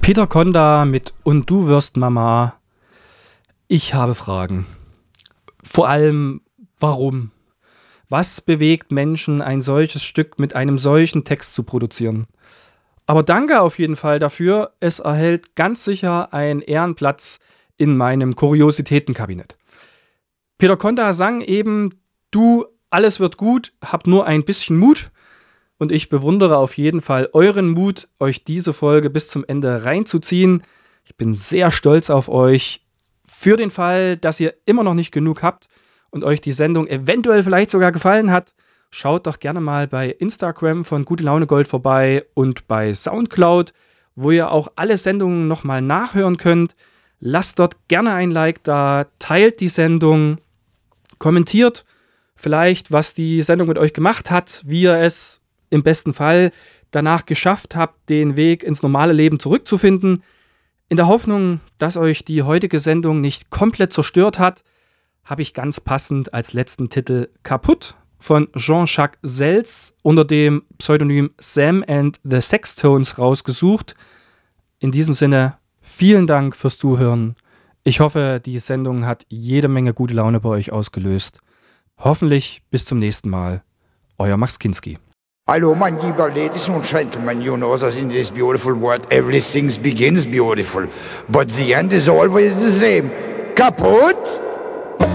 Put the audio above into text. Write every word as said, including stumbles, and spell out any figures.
Peter Konda mit Und du wirst Mama. Ich habe Fragen. Vor allem, warum? Was bewegt Menschen, ein solches Stück mit einem solchen Text zu produzieren? Aber danke auf jeden Fall dafür. Es erhält ganz sicher einen Ehrenplatz in meinem Kuriositätenkabinett. Peter Konda sang eben, du, alles wird gut, hab nur ein bisschen Mut. Und ich bewundere auf jeden Fall euren Mut, euch diese Folge bis zum Ende reinzuziehen. Ich bin sehr stolz auf euch. Für den Fall, dass ihr immer noch nicht genug habt und euch die Sendung eventuell vielleicht sogar gefallen hat, schaut doch gerne mal bei Instagram von Gute Laune Gold vorbei und bei Soundcloud, wo ihr auch alle Sendungen nochmal nachhören könnt. Lasst dort gerne ein Like da, teilt die Sendung, kommentiert vielleicht, was die Sendung mit euch gemacht hat, wie ihr es im besten Fall danach geschafft habt, den Weg ins normale Leben zurückzufinden. In der Hoffnung, dass euch die heutige Sendung nicht komplett zerstört hat, habe ich ganz passend als letzten Titel Kaputt von Jean-Jacques Seltz unter dem Pseudonym Sam and the Sextones rausgesucht. In diesem Sinne, vielen Dank fürs Zuhören. Ich hoffe, die Sendung hat jede Menge gute Laune bei euch ausgelöst. Hoffentlich bis zum nächsten Mal. Euer Max Kinski. Hello, my dear ladies and gentlemen, you know that in this beautiful world everything begins beautiful, but the end is always the same. Kaputt!